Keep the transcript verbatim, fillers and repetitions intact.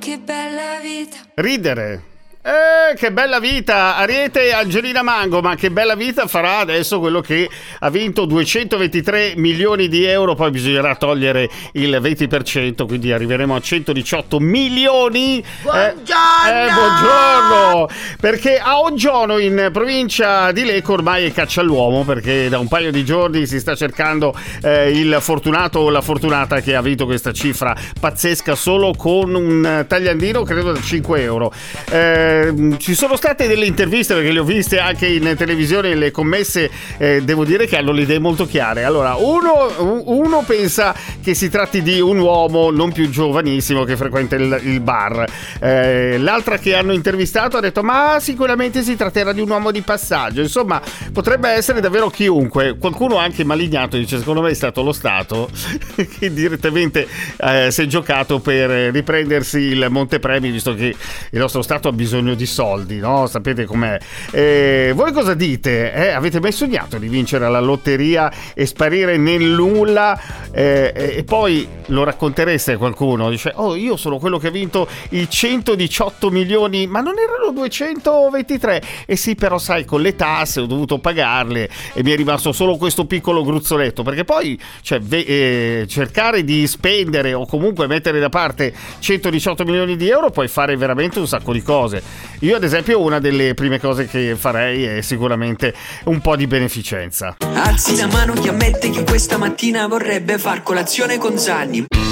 che bella vita. Ridere. Eh, che bella vita, Ariete e Angelina Mango, ma che bella vita farà adesso quello che ha vinto duecentoventitré milioni di euro, poi bisognerà togliere il venti per cento, quindi arriveremo a centodiciotto milioni. Buongiorno! Eh, eh, buongiorno! Perché a Oggiono, in provincia di Lecco, ormai è caccia all'uomo, perché da un paio di giorni si sta cercando eh, il fortunato o la fortunata che ha vinto questa cifra pazzesca solo con un tagliandino, credo da cinque euro. Eh, ci sono state delle interviste, perché le ho viste anche in televisione, le commesse eh, devo dire che hanno le idee molto chiare. Allora, uno, uno pensa che si tratti di un uomo non più giovanissimo che frequenta il, il bar, eh, l'altra che hanno intervistato ha detto ma sicuramente si tratterà di un uomo di passaggio. Insomma, potrebbe essere davvero chiunque. Qualcuno anche malignato dice secondo me è stato lo Stato che direttamente eh, si è giocato per riprendersi il montepremi, visto che il nostro Stato ha bisogno di soldi, no? Sapete com'è. Eh, voi cosa dite? Eh, avete mai sognato di vincere alla lotteria e sparire nel nulla eh, e poi lo raccontereste a qualcuno? Dice oh, io sono quello che ha vinto i centodiciotto milioni, ma non erano duecentoventitré. E sì, però sai, con le tasse ho dovuto pagarle e mi è rimasto solo questo piccolo gruzzoletto, perché poi cioè, ve- eh, cercare di spendere o comunque mettere da parte centodiciotto milioni di euro puoi fare veramente un sacco di cose. Io ad esempio una delle prime cose che farei è sicuramente un po' di beneficenza. Alzi la mano chi ammette che questa mattina vorrebbe far colazione con Zanni.